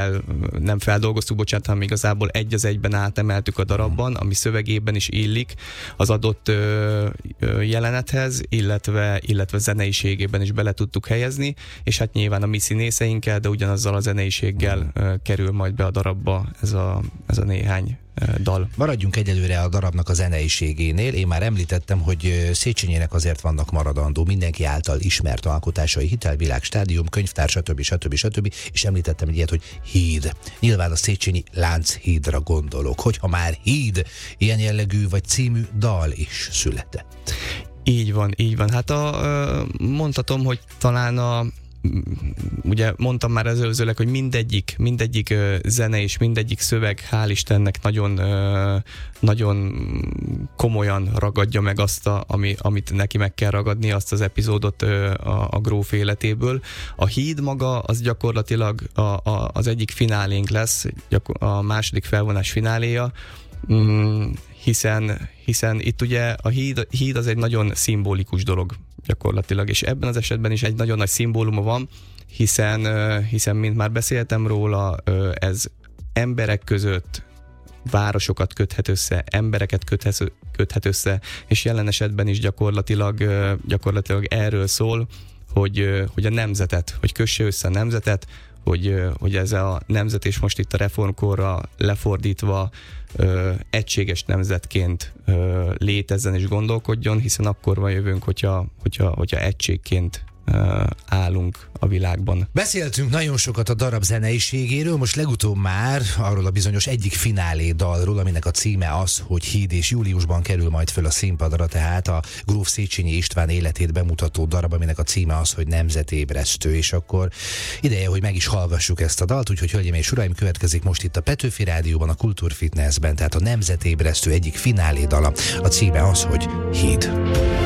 nem feldolgoztuk, bocsánat, hanem igazából egy az egyben átemeltük a darabban, ami szövegében is illik az adott jelenethez, illetve zeneiségében is bele tudtuk helyezni, és hát nyilván a mi színészeinkkel, de ugyanazzal a zeneiséggel kerül majd be a darabba ez a néhány dal. Maradjunk egyelőre a darabnak a zeneiségénél. Én már említettem, hogy Széchenyinek azért vannak maradandó, mindenki által ismert alkotásai, Hitelvilág, Stádium, Könyvtár, stb. És említettem egy ilyet, hogy Híd. Nyilván a Széchenyi Lánchídra gondolok, hogyha már Híd, ilyen jellegű vagy című dal is született. Így van. Hát mondhatom, hogy talán ugye mondtam már előzőleg, hogy mindegyik zene és mindegyik szöveg, hál' Istennek nagyon komolyan ragadja meg azt, amit neki meg kell ragadni, azt az epizódot a gróf életéből. A Híd maga az gyakorlatilag az egyik finálénk lesz, a második felvonás fináléja, hiszen itt ugye a híd az egy nagyon szimbolikus dolog gyakorlatilag, és ebben az esetben is egy nagyon nagy szimbóluma van, hiszen mint már beszéltem róla, ez emberek között városokat köthet össze, embereket köthet össze, és jelen esetben is gyakorlatilag erről szól, hogy a nemzetet, hogy kösse össze a nemzetet, hogy ez a nemzet, és most itt a reformkorra lefordítva egységes nemzetként létezzen és gondolkodjon, hiszen akkor van jövőnk, hogyha egységként állunk a világban. Beszéltünk nagyon sokat a darab zeneiségéről, most legutóbb már arról a bizonyos egyik finálé dalról, aminek a címe az, hogy Híd, és júliusban kerül majd föl a színpadra, tehát a gróf Széchenyi István életét bemutató darab, aminek a címe az, hogy Nemzetébresztő, és akkor ideje, hogy meg is hallgassuk ezt a dalt, úgyhogy hölgyeim és uraim, következik most itt a Petőfi Rádióban, a Kultúrfitnessben, tehát a Nemzetébresztő egyik finálé dala, a címe az, hogy Híd.